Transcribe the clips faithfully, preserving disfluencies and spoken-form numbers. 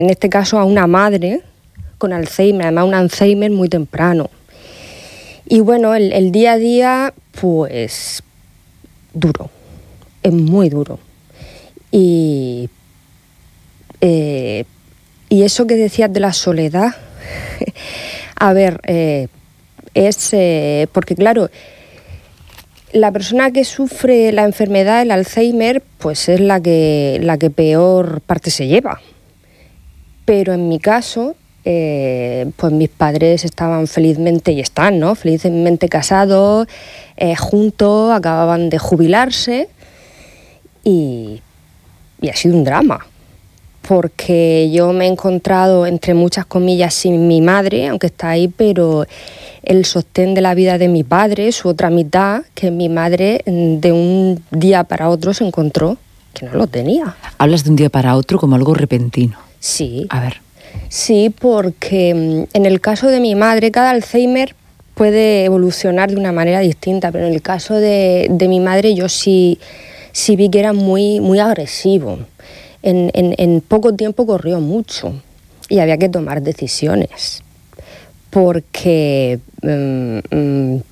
En este caso a una madre con Alzheimer, además un Alzheimer muy temprano. Y bueno, el, el día a día, pues, duro, es muy duro. Y, eh, y eso que decías de la soledad, a ver, eh, es eh, porque claro, la persona que sufre la enfermedad, el Alzheimer, pues es la que, la que peor parte se lleva. Pero en mi caso, eh, pues mis padres estaban felizmente, y están, ¿no?, felizmente casados, eh, juntos, acababan de jubilarse y, y ha sido un drama. Porque yo me he encontrado, entre muchas comillas, sin mi madre, aunque está ahí, pero el sostén de la vida de mi padre, su otra mitad, que mi madre de un día para otro se encontró que no lo tenía. Hablas de un día para otro como algo repentino. Sí. A ver. Sí, porque en el caso de mi madre, cada Alzheimer puede evolucionar de una manera distinta, pero en el caso de, de mi madre yo sí, sí vi que era muy, muy agresivo. En, en, en poco tiempo corrió mucho y había que tomar decisiones porque um, um,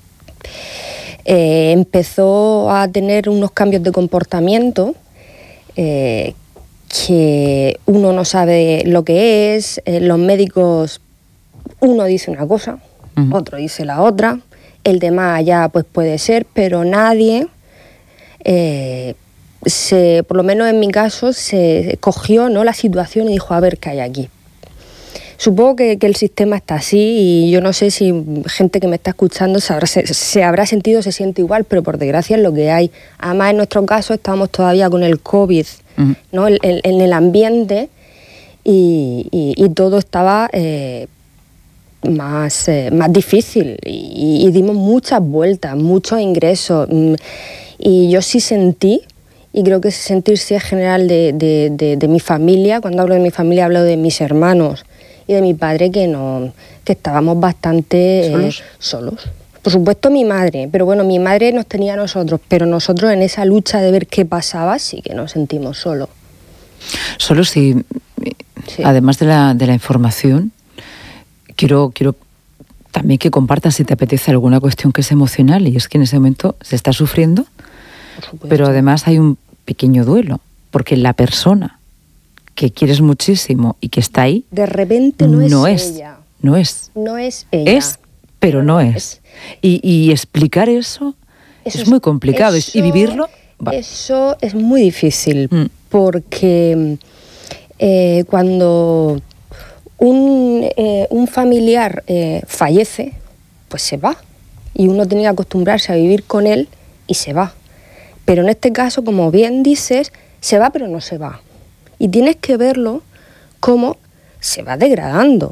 eh, empezó a tener unos cambios de comportamiento eh, que uno no sabe lo que es, eh, los médicos, uno dice una cosa, uh-huh. otro dice la otra, el de más allá pues puede ser, pero nadie... Eh, Se, por lo menos en mi caso, se cogió, ¿no?, la situación y dijo, a ver qué hay aquí. Supongo que, que el sistema está así y yo no sé si gente que me está escuchando se habrá, se, se habrá sentido, se siente igual, pero por desgracia es lo que hay. Además, en nuestro caso estamos todavía con el COVID, uh-huh. ¿no?, en, en, en el ambiente y, y, y todo estaba eh, más, eh, más difícil y, y dimos muchas vueltas, muchos ingresos y yo sí sentí. Y creo que ese sentirse es general de, de, de, de mi familia. Cuando hablo de mi familia hablo de mis hermanos y de mi padre, que no que estábamos bastante ¿Solos? Eh, solos. Por supuesto mi madre, pero bueno, mi madre nos tenía a nosotros, pero nosotros en esa lucha de ver qué pasaba sí que nos sentimos solos. Solos y sí. Además de la, de la información, quiero, quiero también que compartas, si te apetece, alguna cuestión que es emocional, y es que en ese momento se está sufriendo. Pero además hay un pequeño duelo, porque la persona que quieres muchísimo y que está ahí, de repente no, no es, es ella. No es. No es ella. Es, pero no es. Y, y explicar eso, eso es muy complicado. Eso, y vivirlo... Va. Eso es muy difícil, mm. porque eh, cuando un, eh, un familiar eh, fallece, pues se va. Y uno tiene que acostumbrarse a vivir con él y se va. Pero en este caso, como bien dices, se va pero no se va. Y tienes que verlo como se va degradando.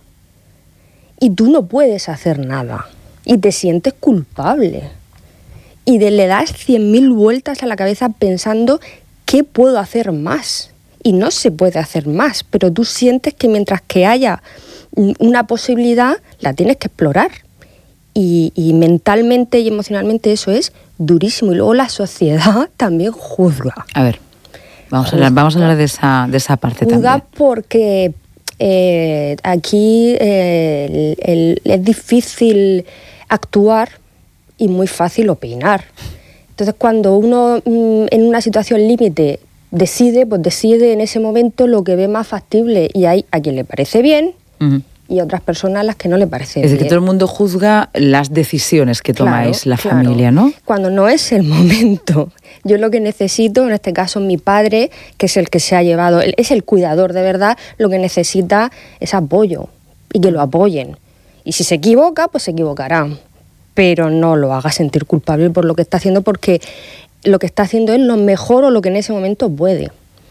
Y tú no puedes hacer nada. Y te sientes culpable. Y de, le das cien mil vueltas a la cabeza pensando ¿qué puedo hacer más? Y no se puede hacer más, pero tú sientes que mientras que haya una posibilidad, la tienes que explorar. Y, y mentalmente y emocionalmente eso es durísimo. Y luego la sociedad también juzga. A ver, vamos, juzga. a, hablar, vamos a hablar de esa, de esa parte juzga también. Porque eh, aquí eh, el, el, es difícil actuar y muy fácil opinar. Entonces cuando uno mm, en una situación límite decide, pues decide en ese momento lo que ve más factible. Y hay a quien le parece bien, uh-huh. y otras personas a las que no le parece bien. Es decir, que todo el mundo juzga las decisiones que tomáis, claro, la claro. familia, ¿no? Cuando no es el momento. Yo lo que necesito, en este caso mi padre, que es el que se ha llevado, es el cuidador de verdad, lo que necesita es apoyo y que lo apoyen. Y si se equivoca, pues se equivocará. Pero no lo haga sentir culpable por lo que está haciendo, porque lo que está haciendo es lo mejor o lo que en ese momento puede.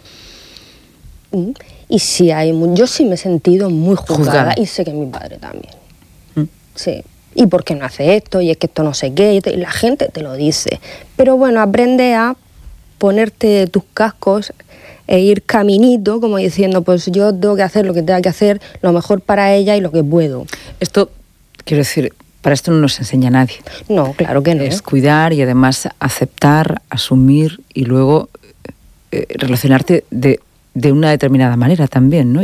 ¿Mm? Y sí hay, yo sí me he sentido muy juzgada, juzgada. Y sé que mi padre también. ¿Mm? Sí. ¿Y por qué no hace esto? Y es que esto no sé qué. Y la gente te lo dice. Pero bueno, aprende a ponerte tus cascos e ir caminito, como diciendo, pues yo tengo que hacer lo que tenga que hacer, lo mejor para ella y lo que puedo. Esto, quiero decir, para esto no nos enseña nadie. No, claro que no. Es cuidar y además aceptar, asumir y luego eh, relacionarte de de una determinada manera también, ¿no?